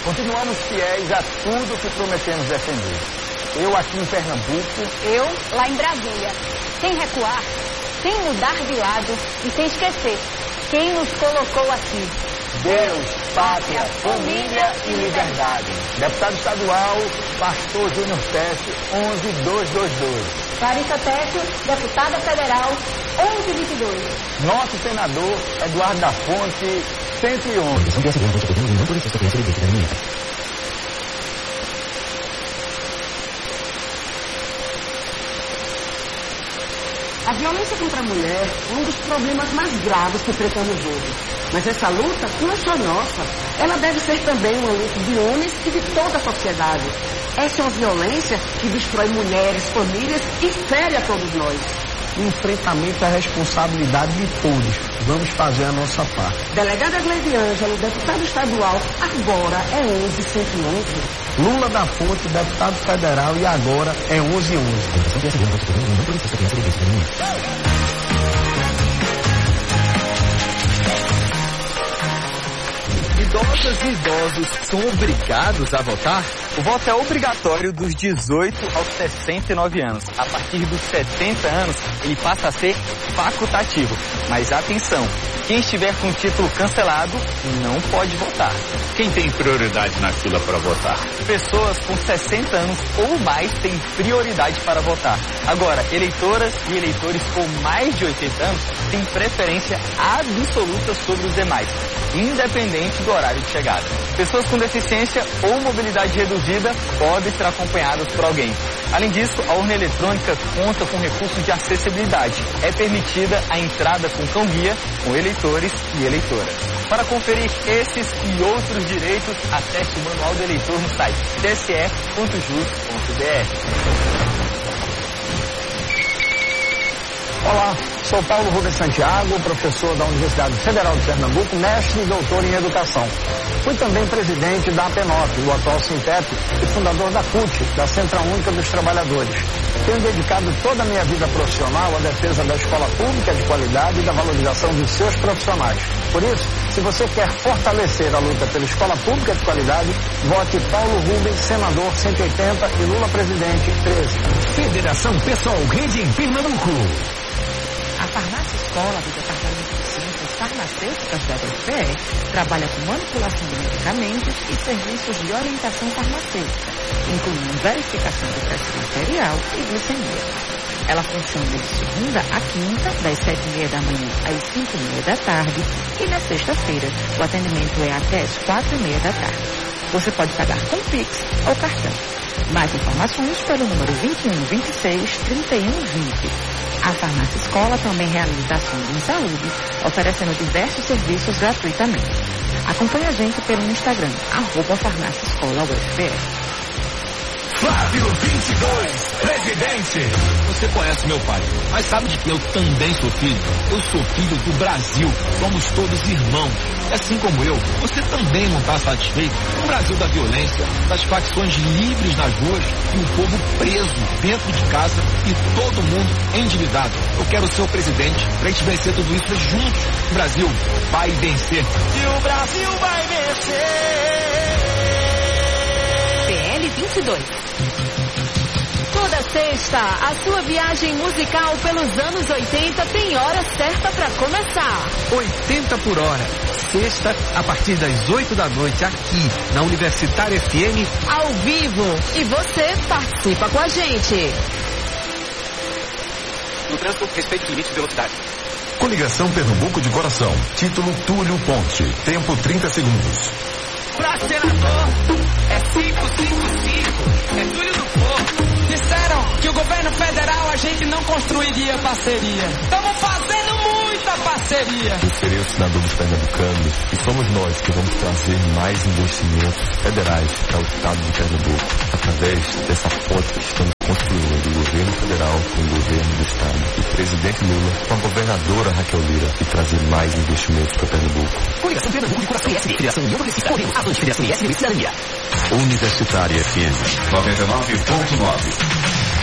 Continuamos fiéis a tudo que prometemos defender. Eu aqui em Pernambuco. Eu lá em Brasília. Sem recuar, sem mudar de lado e sem esquecer quem nos colocou aqui. Deus, pátria, família e liberdade. Deputado estadual, Pastor Júnior Teste, 11222. Clarissa Teste, deputada federal, 1122. Nosso senador, Eduardo da Fonte, 111. A violência contra a mulher é um dos problemas mais graves que enfrentamos hoje. Mas essa luta não é só nossa. Ela deve ser também uma luta de homens e de toda a sociedade. Essa é uma violência que destrói mulheres, famílias e fere a todos nós. O enfrentamento é a responsabilidade de todos. Vamos fazer a nossa parte. Delegada Gleide Ângelo, deputado estadual, agora é 11111. Lula da Fonte, deputado federal, e agora é 1111. Idosas e idosos são obrigados a votar? O voto é obrigatório dos 18 aos 69 anos. A partir dos 70 anos, ele passa a ser facultativo. Mas atenção, quem estiver com o título cancelado não pode votar. Quem tem prioridade na fila para votar? Pessoas com 60 anos ou mais têm prioridade para votar. Agora, eleitoras e eleitores com mais de 80 anos têm preferência absoluta sobre os demais, independente do horário de chegada. Pessoas com deficiência ou mobilidade reduzida podem ser acompanhadas por alguém. Além disso, a urna eletrônica conta com recursos de acessibilidade. É permitida a entrada com cão-guia, com eleitores e eleitoras. Para conferir esses e outros direitos, acesse o Manual do Eleitor no site tse.jus.br. Olá, sou Paulo Rubens Santiago, professor da Universidade Federal de Pernambuco, mestre e doutor em educação. Fui também presidente da APENOP, o atual Sintep, e fundador da CUT, da Central Única dos Trabalhadores. Tenho dedicado toda a minha vida profissional à defesa da escola pública de qualidade e da valorização dos seus profissionais. Por isso, se você quer fortalecer a luta pela escola pública de qualidade, vote Paulo Rubens, senador 180 e Lula presidente 13. Federação Pessoal Rede em Pernambuco. A Farmácia Escola do Departamento de Ciências Farmacêuticas da UFPE trabalha com manipulação de medicamentos e serviços de orientação farmacêutica, incluindo verificação de pressão arterial e glicemia. Ela funciona de segunda a quinta, das 7h30 da manhã às 5h30 da tarde, e na sexta-feira o atendimento é até às 4h30 da tarde. Você pode pagar com Pix ou cartão. Mais informações pelo número 2126-3120. A Farmácia Escola também realiza ações em saúde, oferecendo diversos serviços gratuitamente. Acompanhe a gente pelo Instagram, @Farmácia Escola UFPE. Flávio 22, presidente. Você conhece meu pai, mas sabe de que eu também sou filho? Eu sou filho do Brasil, somos todos irmãos. E assim como eu, você também não está satisfeito com o Brasil da violência, das facções livres nas ruas e o povo preso dentro de casa e todo mundo endividado. Eu quero ser o presidente para a gente vencer tudo isso juntos. O Brasil vai vencer. E o Brasil vai vencer. PL 22. Toda sexta, a sua viagem musical pelos anos 80 tem hora certa para começar. 80 por hora. Sexta, a partir das 8 da noite, aqui na Universitária FM. Ao vivo. E você participa com a gente. No trânsito, respeite o limite de velocidade. Coligação Pernambuco de Coração. Título Túlio Ponte. Tempo 30 segundos. Pra senador, é 555, é Túlio do Povo. Disseram que o governo federal a gente não construiria parceria. Estamos fazendo muita parceria. Eu serei o senador dos pernambucanos e somos nós que vamos trazer mais investimentos federais para o estado de Pernambuco, através dessa ponte que estamos construindo do governo federal com o governo do estado. O presidente Lula com a governadora Raquel Lira e trazer mais investimentos para Pernambuco. Coligação Pernambuco de Coração ISB, Federação União Progressista, Podemos, Avante, Federação ISB, Cidadania. Universitária FM 99.9.